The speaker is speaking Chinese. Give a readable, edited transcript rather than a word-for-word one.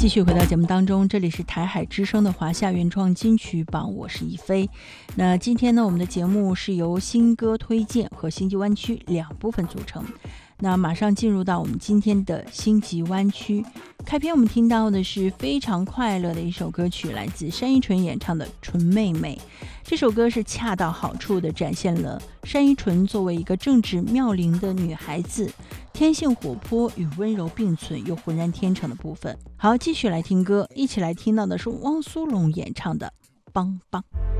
继续回到节目当中，这里是台海之声的华夏原创金曲榜，我是一飞。那今天呢，我们的节目是由新歌推荐和星际湾区两部分组成。那马上进入到我们今天的星际湾区，开篇我们听到的是非常快乐的一首歌曲，来自单依纯演唱的《纯妹妹》。这首歌是恰到好处地展现了单依纯作为一个正直妙龄的女孩子，天性活泼与温柔并存又浑然天成的部分。好，继续来听歌，一起来听到的是汪苏泷演唱的《邦邦》。